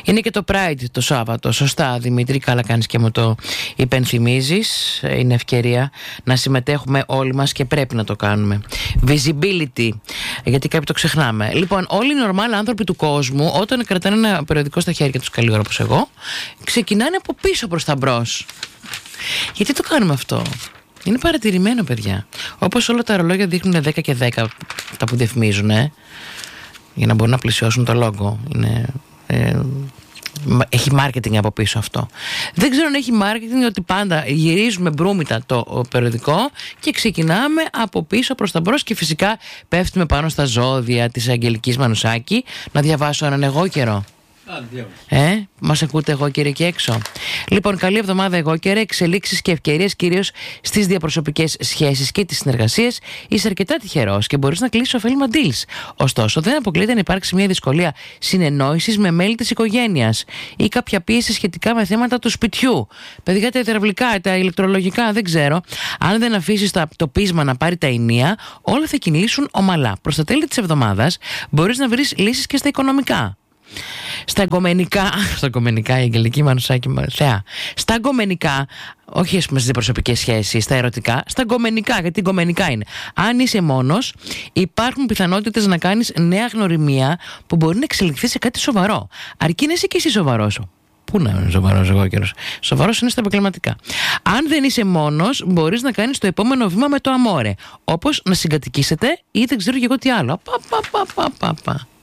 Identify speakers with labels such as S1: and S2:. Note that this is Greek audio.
S1: Είναι και το Pride το Σάββατο. Σωστά, Δημήτρη, καλά κάνεις και μου το υπενθυμίζεις. Είναι ευκαιρία να συμμετέχουμε όλοι μας και πρέπει να το κάνουμε. Visibility, γιατί κάποιοι το ξεχνάμε. Λοιπόν, όλοι οι normal άνθρωποι του κόσμου, όταν κρατάνε ένα περιοδικό στα χέρια τους, καλή ώρα όπως εγώ, ξεκινάνε από πίσω προς τα μπρος. Γιατί το κάνουμε αυτό? Είναι παρατηρημένο, παιδιά. Όπως όλα τα ρολόγια δείχνουν 10 και 10, τα που διαφημίζουν, για να μπορούν να πλησιώσουν το λόγο. Έχει marketing από πίσω αυτό. Δεν ξέρω αν έχει marketing ότι πάντα γυρίζουμε μπρούμητα το περιοδικό και ξεκινάμε από πίσω προς τα μπρος και φυσικά πέφτουμε πάνω στα ζώδια της Αγγελικής Μανουσάκη. Να διαβάσω έναν εγώ καιρό. Μας ακούτε εγώ κύριε και έξω? Λοιπόν, καλή εβδομάδα εγώ κύριε. Εξελίξεις και ευκαιρίες κυρίως στις διαπροσωπικές σχέσεις και τις συνεργασίες. Είσαι αρκετά τυχερός και μπορείς να κλείσεις ωφέλιμα deals. Ωστόσο, δεν αποκλείεται να υπάρξει μια δυσκολία συνεννόησης με μέλη της οικογένειας ή κάποια πίεση σχετικά με θέματα του σπιτιού. Παιδιά, τα υδραυλικά, τα ηλεκτρολογικά, δεν ξέρω. Αν δεν αφήσεις το πείσμα να πάρει τα ενία, όλα θα κινήσουν ομαλά. Προς τα τέλη της εβδομάδας μπορείς να βρεις λύσεις και στα οικονομικά. Στα εγκομενικά, η Αγγελική Μανουσάκη Θεά. Στα εγκομενικά, όχι ας πούμε στις προσωπικές σχέσεις, στα ερωτικά, στα εγκομενικά, γιατί εγκομενικά είναι. Αν είσαι μόνος, υπάρχουν πιθανότητες να κάνεις νέα γνωριμία που μπορεί να εξελιχθεί σε κάτι σοβαρό. Αρκεί να είσαι και εσύ σοβαρός. Πού να είναι σοβαρός εγώ καιρός? Σοβαρός είναι στα επαγγελματικά. Αν δεν είσαι μόνος, μπορείς να κάνεις το επόμενο βήμα με το αμόρε. Όπως να συγκατοικήσετε ή δεν ξέρω και εγώ τι άλλο.